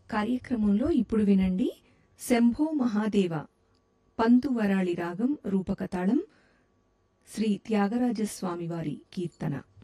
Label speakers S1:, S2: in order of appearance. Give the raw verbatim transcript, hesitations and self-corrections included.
S1: కార్యక్రమంలో ఇప్పుడు వినండి శంభో మహాదేవ పంతువరాళి రాగం రూపకతాళం శ్రీ త్యాగరాజస్వామివారి కీర్తన.